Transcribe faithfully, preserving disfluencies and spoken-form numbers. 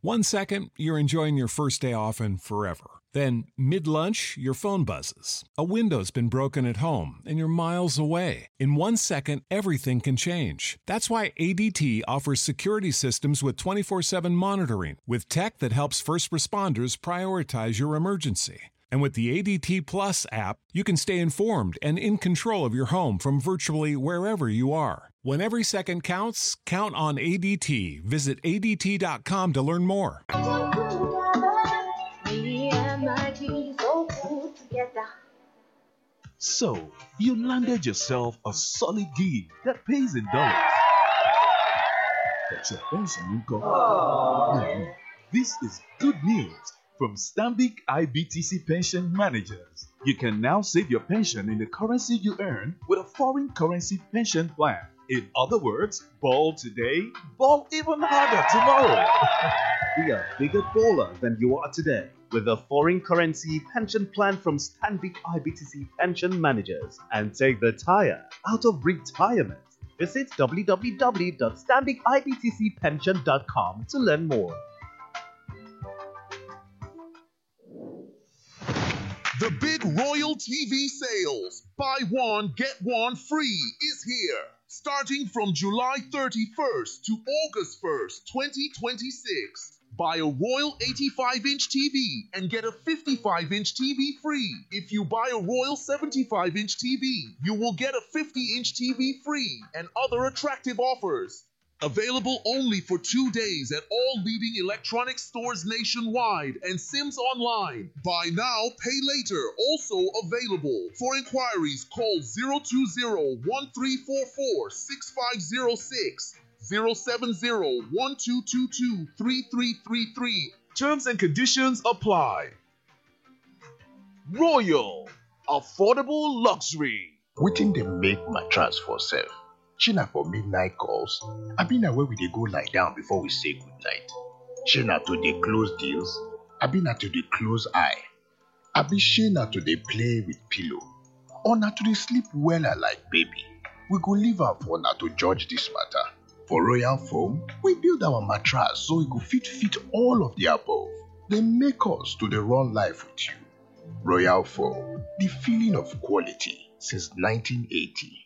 One second, you're enjoying your first day off and forever. Then, mid-lunch, your phone buzzes. A window's been broken at home and you're miles away. In one second, everything can change. That's why A D T offers security systems with twenty-four seven monitoring, with tech that helps first responders prioritize your emergency. And with the A D T Plus app, you can stay informed and in control of your home from virtually wherever you are. When every second counts, count on A D T. Visit A D T dot com to learn more. So, you landed yourself a solid gig that pays in dollars. That's your pension income. This is good news from Stanbic I B T C Pension Managers. You can now save your pension in the currency you earn with a foreign currency pension plan. In other words, ball today, ball even harder tomorrow. Be a bigger baller than you are today with a foreign currency pension plan from Stanbic I B T C Pension Managers and take the tire out of retirement. Visit w w w dot stanbic i b t c pension dot com to learn more. The big Royal T V sales, buy one, get one free, is here. Starting from July thirty-first to August first, twenty twenty-six. Buy a Royal eighty-five inch T V and get a fifty-five inch T V free. If you buy a Royal seventy-five inch T V, you will get a fifty inch T V free and other attractive offers. Available only for two days at all leading electronics stores nationwide and Sims Online. Buy now, pay later. Also available. For inquiries, call zero two zero, one three four four, six five zero six, zero seven zero, one two two two, three three three three. Terms and conditions apply. Royal, affordable luxury. Wetin dey make mattress for sef? Shey na for midnight calls? Abi na where we dey go lie down before we say goodnight? Shey na to dey close deals? Abi na to dey close eye? Abi shey na to dey play with pillow? Or na to dey sleep wella like baby? We go leave am for una to judge dis matter. For Royal Foam, we build our mattress so e go fit fit all of the above. Dey make us to dey run life with you. Royal Foam, the feeling of quality since nineteen eighty.